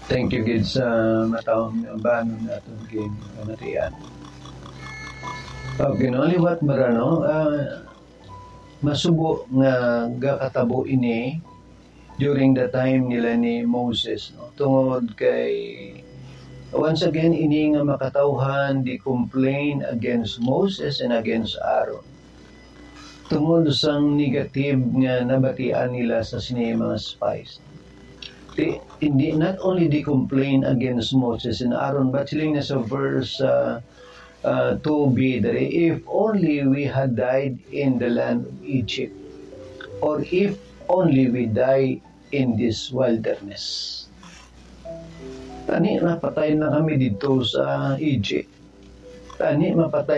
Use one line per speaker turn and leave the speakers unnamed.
Thank you gid sa matawang banon naton king kamatian. Okay, no, liwat marano, masubo nga gakatabo ini during the time nila ni Moses, no? Tungod kay once again ini nga makatawhan di complain against Moses and against Aaron. Tungod sang negative nga nabatian nila sa sini mga spies. Hindi, not only they complain against Moses and Aaron, but sila nga sa verse 2b, if only we had died in the land of Egypt, or if only we die in this wilderness. Tani, napatay na kami dito sa Egypt. Tani, mapatay